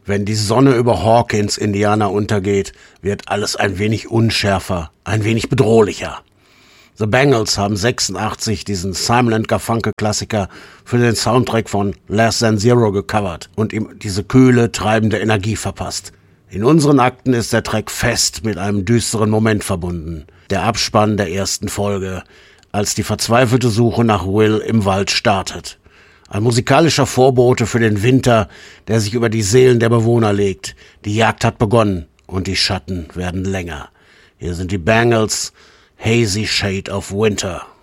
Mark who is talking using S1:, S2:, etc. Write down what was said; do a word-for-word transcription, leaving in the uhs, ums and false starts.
S1: Wenn die Sonne über Hawkins, Indiana, untergeht, wird alles ein wenig unschärfer, ein wenig bedrohlicher. The Bangles haben sechsundachtzig diesen Simon and Garfunkel-Klassiker für den Soundtrack von Less Than Zero gecovert und ihm diese kühle, treibende Energie verpasst. In unseren Akten ist der Track fest mit einem düsteren Moment verbunden. Der Abspann der ersten Folge, als die verzweifelte Suche nach Will im Wald startet. Ein musikalischer Vorbote für den Winter, der sich über die Seelen der Bewohner legt. Die Jagd hat begonnen und die Schatten werden länger. Hier sind die Bangles, Hazy Shade of Winter.